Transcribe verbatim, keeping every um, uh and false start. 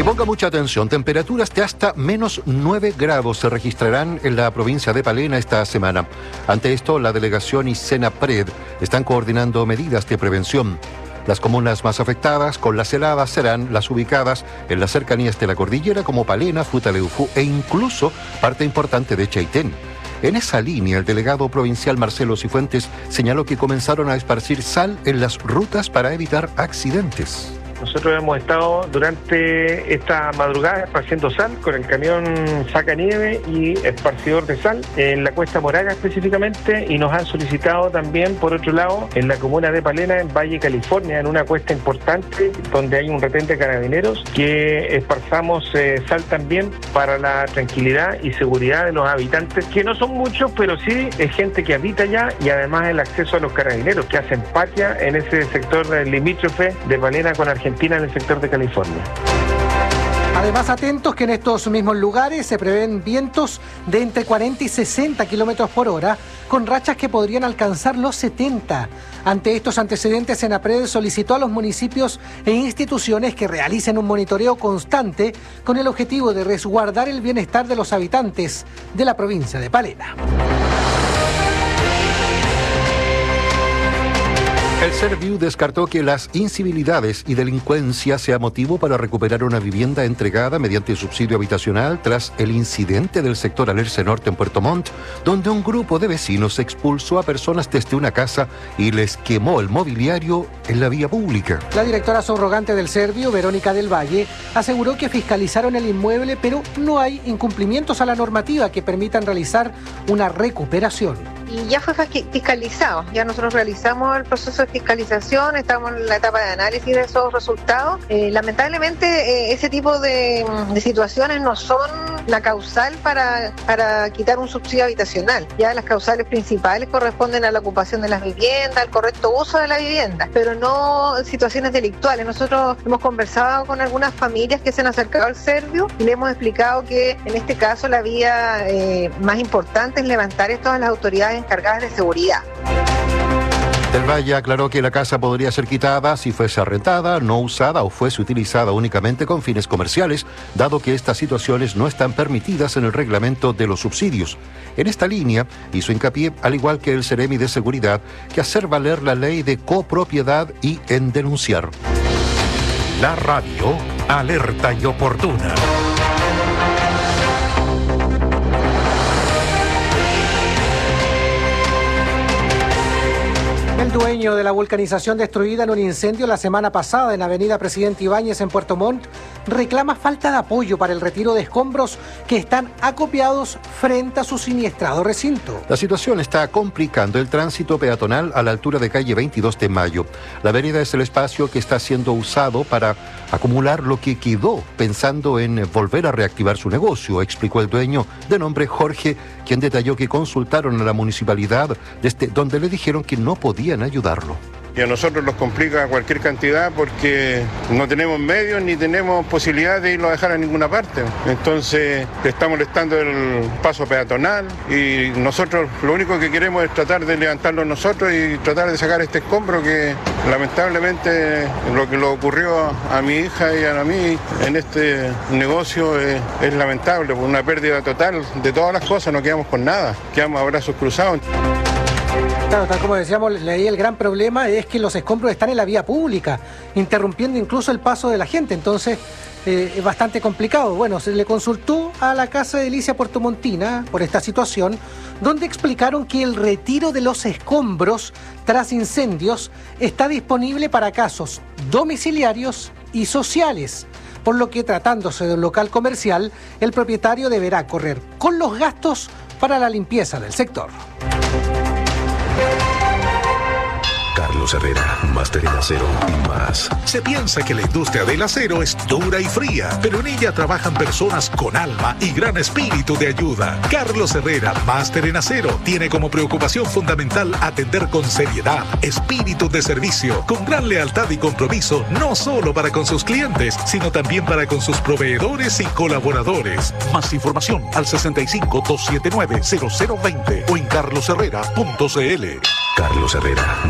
Y ponga mucha atención, temperaturas de hasta menos nueve grados se registrarán en la provincia de Palena esta semana. Ante esto, la delegación y Senapred están coordinando medidas de prevención. Las comunas más afectadas con las heladas serán las ubicadas en las cercanías de la cordillera como Palena, Futaleufú e incluso parte importante de Chaitén. En esa línea, el delegado provincial Marcelo Cifuentes señaló que comenzaron a esparcir sal en las rutas para evitar accidentes. Nosotros hemos estado durante esta madrugada esparciendo sal con el camión saca nieve y esparcidor de sal en la Cuesta Moraga específicamente, y nos han solicitado también, por otro lado, en la comuna de Palena, en Valle, California, en una cuesta importante donde hay un retén de carabineros, que esparzamos eh, sal también para la tranquilidad y seguridad de los habitantes, que no son muchos, pero sí es gente que habita allá, y además el acceso a los carabineros que hacen patria en ese sector limítrofe de Palena con Argentina, en el sector de California. Además, atentos que en estos mismos lugares se prevén vientos de entre cuarenta y sesenta kilómetros por hora, con rachas que podrían alcanzar los setenta. Ante estos antecedentes, Senapred solicitó a los municipios e instituciones que realicen un monitoreo constante con el objetivo de resguardar el bienestar de los habitantes de la provincia de Palena. El Serviu descartó que las incivilidades y delincuencia sea motivo para recuperar una vivienda entregada mediante subsidio habitacional tras el incidente del sector Alerce Norte en Puerto Montt, donde un grupo de vecinos expulsó a personas desde una casa y les quemó el mobiliario en la vía pública. La directora subrogante del Serviu, Verónica del Valle, aseguró que fiscalizaron el inmueble, pero no hay incumplimientos a la normativa que permitan realizar una recuperación. Y ya fue fiscalizado, ya nosotros realizamos el proceso de fiscalización, estamos en la etapa de análisis de esos resultados. Eh, lamentablemente eh, ese tipo de, de situaciones no son la causal para, para quitar un subsidio habitacional. Ya las causales principales corresponden a la ocupación de las viviendas, al correcto uso de la vivienda, pero no situaciones delictuales. Nosotros hemos conversado con algunas familias que se han acercado al Serviu y le hemos explicado que en este caso la vía eh, más importante es levantar esto a las autoridades encargadas de seguridad. Del Valle aclaró que la casa podría ser quitada si fuese arrendada, no usada o fuese utilizada únicamente con fines comerciales, dado que estas situaciones no están permitidas en el reglamento de los subsidios. En esta línea hizo hincapié, al igual que el Seremi de Seguridad, que hacer valer la ley de copropiedad y en denunciar. La radio alerta y oportuna. El dueño de la vulcanización destruida en un incendio la semana pasada en Avenida Presidente Ibáñez en Puerto Montt reclama falta de apoyo para el retiro de escombros que están acopiados frente a su siniestrado recinto. La situación está complicando el tránsito peatonal a la altura de calle veintidós de Mayo. La avenida es el espacio que está siendo usado para acumular lo que quedó, pensando en volver a reactivar su negocio, explicó el dueño, de nombre Jorge, quien detalló que consultaron a la municipalidad desde donde le dijeron que no podían ayudarlo. Y a nosotros nos complica cualquier cantidad porque no tenemos medios ni tenemos posibilidad de irlo a dejar a ninguna parte. Entonces le está molestando el paso peatonal y nosotros lo único que queremos es tratar de levantarlo nosotros y tratar de sacar este escombro que lamentablemente lo que le ocurrió a mi hija y a mí en este negocio es, es lamentable, por una pérdida total de todas las cosas, no quedamos con nada, quedamos a brazos cruzados. Claro, tal como decíamos, leí, el gran problema es que los escombros están en la vía pública, interrumpiendo incluso el paso de la gente, entonces eh, es bastante complicado. Bueno, se le consultó a la Casa de Edilicia Puertomontina por esta situación, donde explicaron que el retiro de los escombros tras incendios está disponible para casos domiciliarios y sociales, por lo que, tratándose de un local comercial, el propietario deberá correr con los gastos para la limpieza del sector. Carlos Herrera, Máster en Acero y más. Se piensa que la industria del acero es dura y fría, pero en ella trabajan personas con alma y gran espíritu de ayuda. Carlos Herrera, Máster en Acero, tiene como preocupación fundamental atender con seriedad, espíritu de servicio, con gran lealtad y compromiso, no solo para con sus clientes, sino también para con sus proveedores y colaboradores. Más información al sesenta y cinco, doscientos setenta y nueve, cero cero veinte o en carlos herrera punto c l. Carlos Herrera,